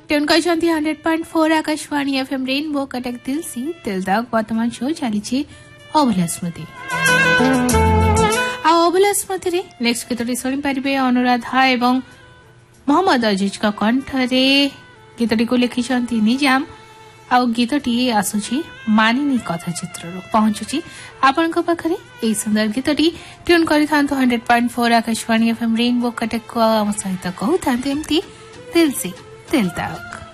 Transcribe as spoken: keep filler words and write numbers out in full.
Tune कर hundred point four Akashvani FM rainbow Cuttack दिल सी दिल तक वर्तमान शो चली अभुला स्मृति अभुला स्मृति नेक्स्ट गीत शुणी पारे अनुराधा एवं मोहम्मद अजीज का कंठरे गीतटी को लिखिंट निजाम आउ गीतटी आसुची मानिनी कथा चित्र पहुंचुची आपण पाखरे ए सुंदर गीतटी ट्यून कर hundred point four Akashvani FM rainbow Cuttack सहित कहता एमती दिल से दिल तक।